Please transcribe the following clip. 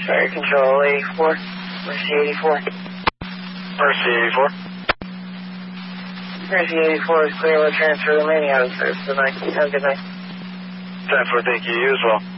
Sorry, Control 84. Mercy 84. Mercy 84. Mercy 84 is clear. We'll transfer remaining out of service. Good night. Have a good night. 10-4, thank you. You as well.